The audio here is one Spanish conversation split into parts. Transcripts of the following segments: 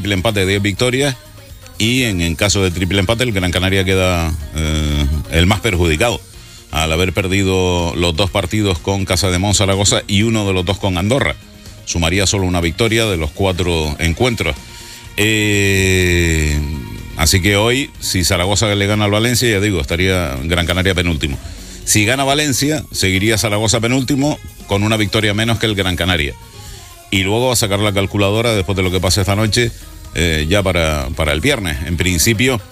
triple empate, 10 victorias, y en caso de triple empate el Gran Canaria queda el más perjudicado, al haber perdido los 2 partidos con Casademont Zaragoza y uno de los 2 con Andorra. Sumaría solo una victoria de los 4 encuentros. Así que hoy, si Zaragoza le gana al Valencia, ya digo, estaría Gran Canaria penúltimo. Si gana Valencia, seguiría Zaragoza penúltimo con una victoria menos que el Gran Canaria. Y luego a sacar la calculadora después de lo que pase esta noche, ya para el viernes. En principio,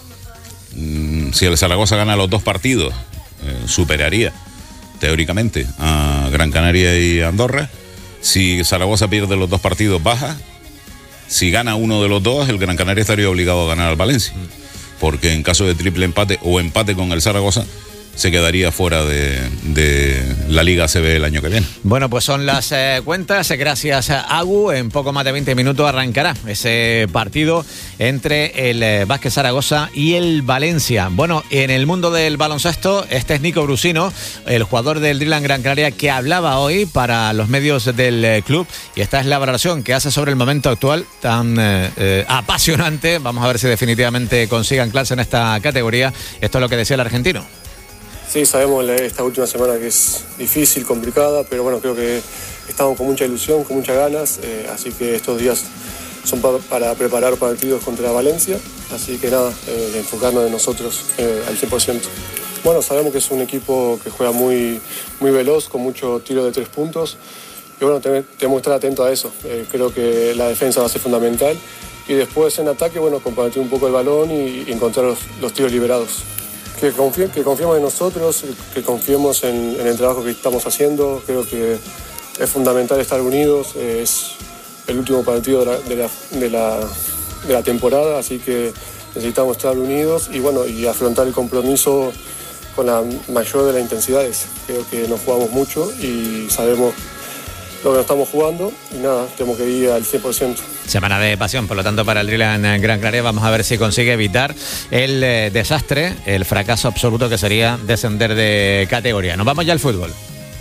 si el Zaragoza gana los 2 partidos, superaría teóricamente a Gran Canaria y Andorra. Si Zaragoza pierde los 2 partidos, baja. Si gana uno de los 2, el Gran Canaria estaría obligado a ganar al Valencia, porque en caso de triple empate o empate con el Zaragoza, se quedaría fuera de la Liga ACB el año que viene. Bueno, pues son las cuentas. Gracias a Agu. En poco más de 20 minutos arrancará ese partido entre el Vázquez Zaragoza y el Valencia. Bueno, en el mundo del baloncesto, este es Nico Brusino, el jugador del Driftland Gran Canaria, que hablaba hoy para los medios del club, y esta es la valoración que hace sobre el momento actual tan apasionante. Vamos a ver si definitivamente consigue anclarse en esta categoría. Esto es lo que decía el argentino. Sí, sabemos esta última semana que es difícil, complicada, pero bueno, creo que estamos con mucha ilusión, con muchas ganas, así que estos días son para preparar partidos contra Valencia, así que nada, enfocarnos en nosotros al 100%. Bueno, sabemos que es un equipo que juega muy, muy veloz, con mucho tiro de 3 puntos, y bueno, tenemos que estar atentos a eso. Creo que la defensa va a ser fundamental, y después en ataque, bueno, compartir un poco el balón y encontrar los tiros liberados. Que confiemos en nosotros, que confiemos en el trabajo que estamos haciendo. Creo que es fundamental estar unidos. Es el último partido de la temporada, así que necesitamos estar unidos y bueno, y afrontar el compromiso con la mayor de las intensidades. Creo que nos jugamos mucho y sabemos lo que nos estamos jugando y nada, tenemos que ir al 100%. Semana de pasión, por lo tanto, para el Driftland Gran Canaria. Vamos a ver si consigue evitar el desastre, el fracaso absoluto que sería descender de categoría. Nos vamos ya al fútbol.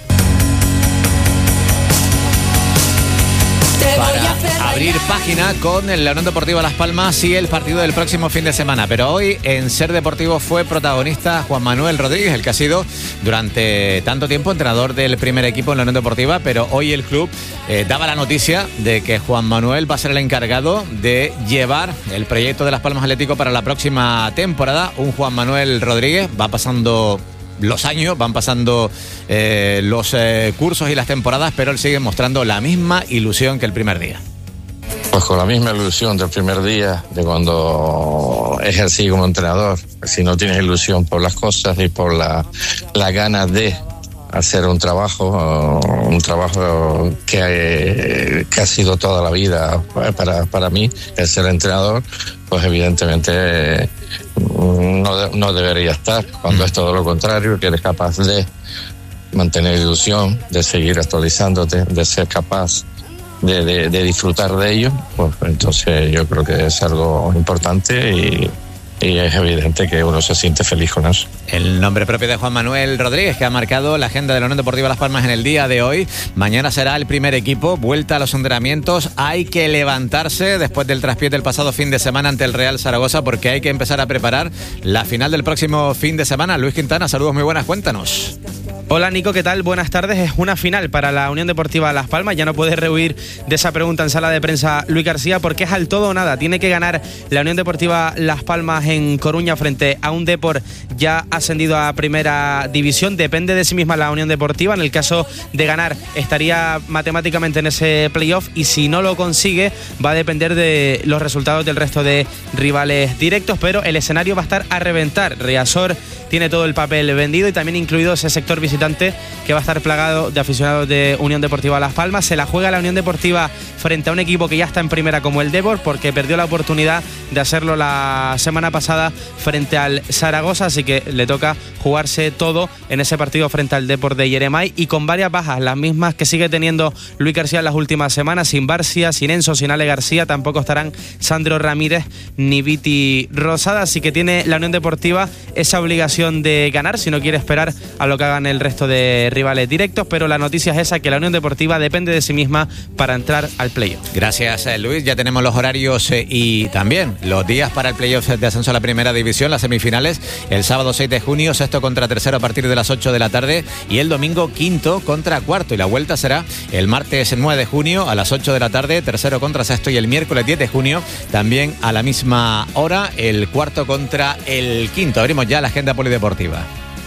Para abrir página con el Unión Deportiva Las Palmas y el partido del próximo fin de semana. Pero hoy en Ser Deportivo fue protagonista Juan Manuel Rodríguez, el que ha sido durante tanto tiempo entrenador del primer equipo en la Unión Deportiva, pero hoy el club daba la noticia de que Juan Manuel va a ser el encargado de llevar el proyecto de Las Palmas Atlético para la próxima temporada. Un Juan Manuel Rodríguez va pasando los años, van pasando los cursos y las temporadas, pero él sigue mostrando la misma ilusión que el primer día. Pues con la misma ilusión del primer día, de cuando ejercí como entrenador. Si no tienes ilusión por las cosas y por la ganas de hacer un trabajo que ha sido toda la vida para mí, el ser entrenador, pues evidentemente no debería estar, cuando es todo lo contrario, que eres capaz de mantener ilusión, de seguir actualizándote, de ser capaz de disfrutar de ello, pues entonces yo creo que es algo importante y es evidente que uno se siente feliz con eso. El nombre propio de Juan Manuel Rodríguez, que ha marcado la agenda de la Unión Deportiva Las Palmas en el día de hoy. Mañana será el primer equipo, vuelta a los entrenamientos. Hay que levantarse después del traspié del pasado fin de semana ante el Real Zaragoza, porque hay que empezar a preparar la final del próximo fin de semana. Luis Quintana, saludos muy buenas, cuéntanos. Hola Nico, ¿qué tal? Buenas tardes. Es una final para la Unión Deportiva Las Palmas. Ya no puede rehuir de esa pregunta en sala de prensa Luis García, porque es al todo o nada. Tiene que ganar la Unión Deportiva Las Palmas en Coruña frente a un Depor ya ascendido a primera división. Depende de sí misma la Unión Deportiva. En el caso de ganar, estaría matemáticamente en ese playoff, y si no lo consigue, va a depender de los resultados del resto de rivales directos, pero el escenario va a estar a reventar. Riazor tiene todo el papel vendido, y también incluido ese sector visitante que va a estar plagado de aficionados de Unión Deportiva Las Palmas. Se la juega la Unión Deportiva frente a un equipo que ya está en primera como el Depor, porque perdió la oportunidad de hacerlo la semana pasada frente al Zaragoza, así que le toca jugarse todo en ese partido frente al Depor de Yeremay, y con varias bajas, las mismas que sigue teniendo Luis García en las últimas semanas, sin Barcia, sin Enzo, sin Ale García, tampoco estarán Sandro Ramírez ni Viti Rosada, así que tiene la Unión Deportiva esa obligación de ganar si no quiere esperar a lo que hagan el resto de rivales directos, pero la noticia es esa, que la Unión Deportiva depende de sí misma para entrar al playoff. Gracias, Luis. Ya tenemos los horarios y también los días para el playoff de ascenso a la primera división, las semifinales, el sábado 6 de junio, sexto contra tercero a partir de las 8 de la tarde, y el domingo quinto contra cuarto, y la vuelta será el martes 9 de junio a las 8 de la tarde, tercero contra sexto, y el miércoles 10 de junio también a la misma hora, el cuarto contra el quinto. Abrimos ya la agenda polideportiva.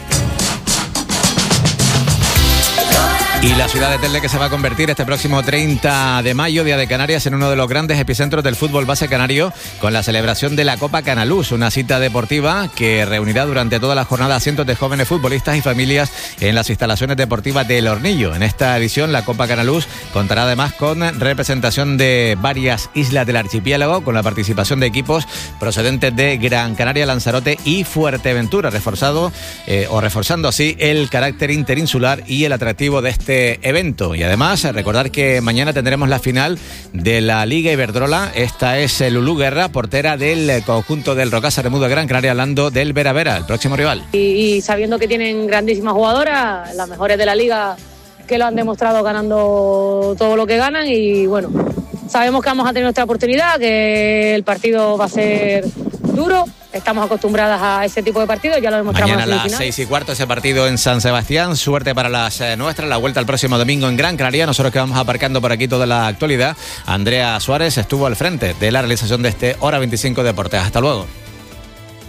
Y la ciudad de Telde, que se va a convertir este próximo 30 de mayo, Día de Canarias, en uno de los grandes epicentros del fútbol base canario, con la celebración de la Copa Canaluz, una cita deportiva que reunirá durante toda la jornada a cientos de jóvenes futbolistas y familias en las instalaciones deportivas del Hornillo. En esta edición, la Copa Canaluz contará además con representación de varias islas del archipiélago, con la participación de equipos procedentes de Gran Canaria, Lanzarote y Fuerteventura, reforzando así el carácter interinsular y el atractivo de este evento. Y además recordar que mañana tendremos la final de la Liga Iberdrola. Esta es Lulú Guerra, portera del conjunto del Rocasa Remudo de Gran Canaria, hablando del Vera Vera, el próximo rival. Y sabiendo que tienen grandísimas jugadoras, las mejores de la liga, que lo han demostrado ganando todo lo que ganan, y bueno, sabemos que vamos a tener nuestra oportunidad, que el partido va a ser duro. Estamos acostumbradas a ese tipo de partidos, ya lo demostramos. Mañana a las 6:15 ese partido en San Sebastián. Suerte para las nuestras. La vuelta el próximo domingo en Gran Canaria. Nosotros que vamos aparcando por aquí toda la actualidad. Andrea Suárez estuvo al frente de la realización de este Hora 25 Deportes. Hasta luego.